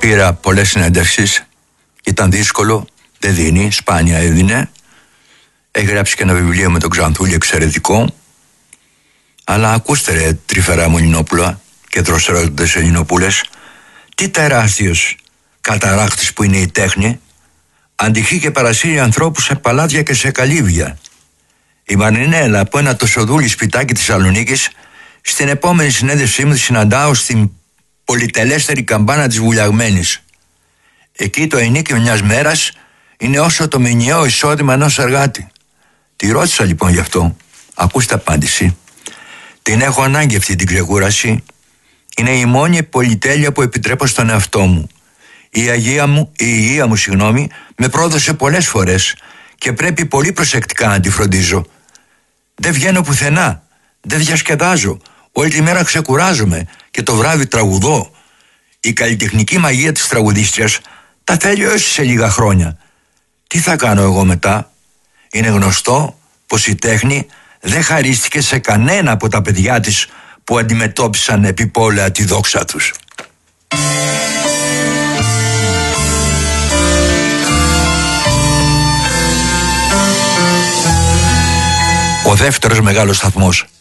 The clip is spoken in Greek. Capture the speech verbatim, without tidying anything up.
Πήρα πολλές συνέντευξεις. Ήταν δύσκολο, δεν δίνει, σπάνια έδινε. Έχει γράψει και ένα βιβλίο με τον Ξανθούλη, εξαιρετικό. Αλλά ακούστε ρε τρυφερά μου Ελληνόπουλα και δροσερότητες Ελληνοπούλες, τι τεράστιος καταράχτης που είναι η τέχνη, αντυχεί και παρασύρει ανθρώπους σε παλάτια και σε καλύβια. Η Μαρινέλα από ένα τοσοδούλη σπιτάκι της Θεσσαλονίκης, στην επόμενη συνέντευξή μου τη συναντάω στην πολυτελέστερη καμπάνα της Βουλιαγμένης. Εκεί το ενίκιο μιας μέρας είναι όσο το μηνιαίο εισόδημα ενός εργάτη. Τη ρώτησα λοιπόν γι' αυτό. Ακούστε απάντηση. Την έχω ανάγκη αυτή την ξεκούραση. Είναι η μόνη πολυτέλεια που επιτρέπω στον εαυτό μου. Η αγία μου, η υγεία μου, συγγνώμη, με πρόδωσε πολλές φορές και πρέπει πολύ προσεκτικά να τη φροντίζω. Δεν βγαίνω πουθενά, δεν διασκεδάζω, όλη τη μέρα ξεκουράζομαι και το βράδυ τραγουδώ. Η καλλιτεχνική μαγεία της τραγουδίστριας τα τελειώσει σε λίγα χρόνια. Τι θα κάνω εγώ μετά? Είναι γνωστό πως η τέχνη δεν χαρίστηκε σε κανένα από τα παιδιά της που αντιμετώπισαν επιπόλαια τη δόξα τους. Ο δεύτερος μεγάλος σταθμός